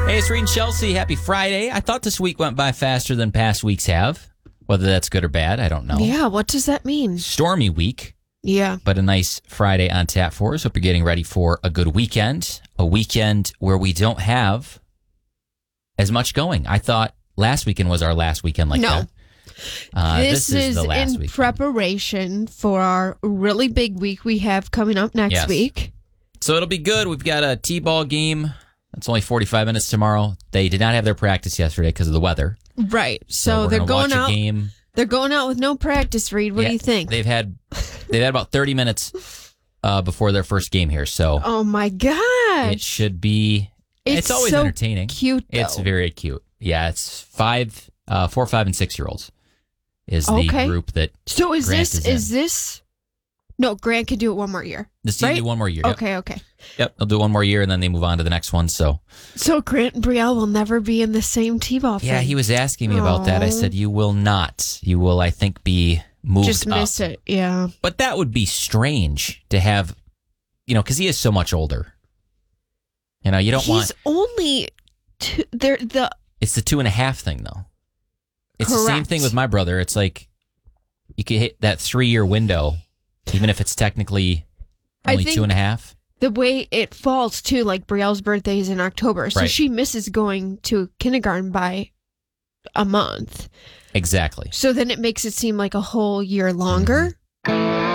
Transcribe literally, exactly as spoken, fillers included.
Hey, it's Reed and Chelsea. Happy Friday. I thought this week went by faster than past weeks have. Whether that's good or bad, I don't know. Yeah, what does that mean? Stormy week. Yeah. But a nice Friday on tap for us. Hope you're getting ready for a good weekend. A weekend where we don't have as much going. I thought last weekend was our last weekend like no. that. Uh, this, this is, is the last in weekend. preparation for our really big week we have coming up next Yes. week. So it'll be good. We've got a T-ball game. That's only forty-five minutes tomorrow. They did not have their practice yesterday because of the weather. Right. So, So we're they're gonna going watch out. a game. They're going out with no practice, Reed. What Yeah, do you think? They've had they've had about thirty minutes uh, before their first game here. So Oh my gosh. it should be. It's, It's always so entertaining. cute, though. It's very cute. Yeah, it's five, uh, four, five, and six year olds is the Okay. group that So is Grant this is in. is this No, Grant could do it one more year. this team right? do one more year. Yep. Okay, okay. Yep, they'll do one more year and then they move on to the next one. So So Grant and Brielle will never be in the same T-ball yeah, thing. he was asking me about that. I Aw. said you will not. You will, I think, be moved Just up. miss it. Yeah. But that would be strange to have, you know, because he is so much older. You know, you don't He's want. only two, they're the It's the two and a half thing, though. It's the same Correct. thing with my brother. It's like you could hit that three year window, even if it's technically I only think- two and a half. the way it falls too, like Brielle's birthday is in October, so Right. she misses going to kindergarten by a month. Exactly. So then it makes it seem like a whole year longer.